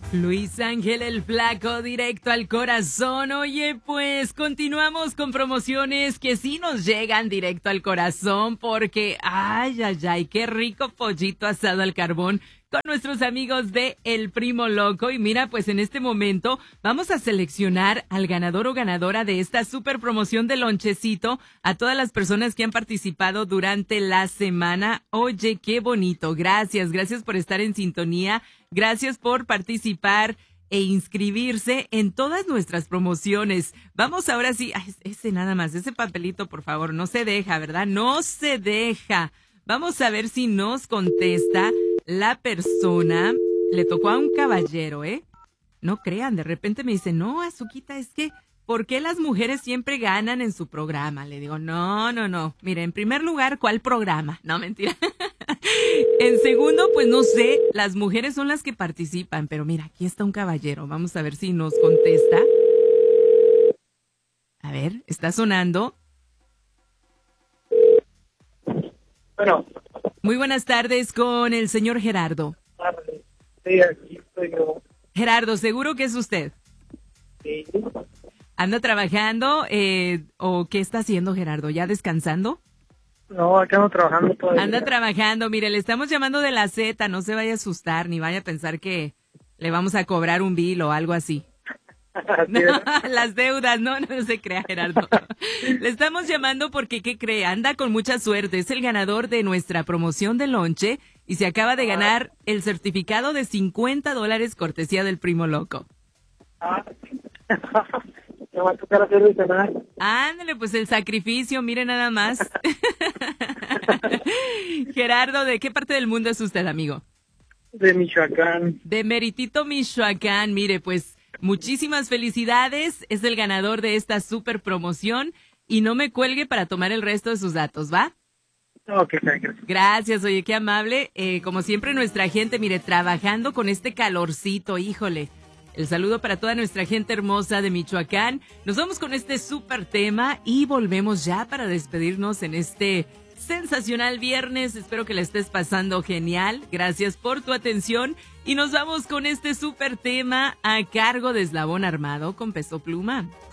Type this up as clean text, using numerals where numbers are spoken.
Luis Ángel el Flaco, directo al corazón. Oye, pues continuamos con promociones que sí nos llegan directo al corazón porque, ay, qué rico pollito asado al carbón con nuestros amigos de El Primo Loco. Y mira, pues en este momento vamos a seleccionar al ganador o ganadora de esta super promoción de lonchecito a todas las personas que han participado durante la semana. Oye, qué bonito. Gracias por estar en sintonía. Gracias por participar e inscribirse en todas nuestras promociones. Vamos ahora sí, ese nada más, ese papelito, por favor, no se deja, ¿verdad? No se deja. Vamos a ver si nos contesta la persona. Le tocó a un caballero, ¿eh? No crean, de repente me dice, no, Azuquita, es que, ¿por qué las mujeres siempre ganan en su programa? Le digo, no. Mire, en primer lugar, ¿cuál programa? No, mentira. En segundo, pues no sé, las mujeres son las que participan, pero mira, aquí está un caballero. Vamos a ver si nos contesta. A ver, ¿está sonando? Bueno. Muy buenas tardes con el señor Gerardo. Sí, aquí estoy yo. Gerardo, ¿seguro que es usted? Sí. ¿Anda trabajando o qué está haciendo, Gerardo? ¿Ya descansando? No, acá ando trabajando todavía. Anda trabajando. Mire, le estamos llamando de la Z. No se vaya a asustar ni vaya a pensar que le vamos a cobrar un bill o algo así. No, las deudas, no se crea, Gerardo. Le estamos llamando porque, ¿qué cree? Anda con mucha suerte. Es el ganador de nuestra promoción de lonche y se acaba de ganar el certificado de $50 cortesía del Primo Loco. Me va a tocar hacer de cenar. Ándale, pues el sacrificio, mire nada más. Gerardo, ¿de qué parte del mundo es usted, amigo? De Michoacán. De Meritito, Michoacán. Mire, pues muchísimas felicidades. Es el ganador de esta super promoción. Y no me cuelgue para tomar el resto de sus datos, ¿va? Ok, gracias. Gracias, oye, qué amable. Como siempre, nuestra gente, mire, trabajando con este calorcito, híjole. El saludo para toda nuestra gente hermosa de Michoacán. Nos vamos con este súper tema y volvemos ya para despedirnos en este sensacional viernes. Espero que la estés pasando genial. Gracias por tu atención y nos vamos con este súper tema a cargo de Eslabón Armado con Peso Pluma.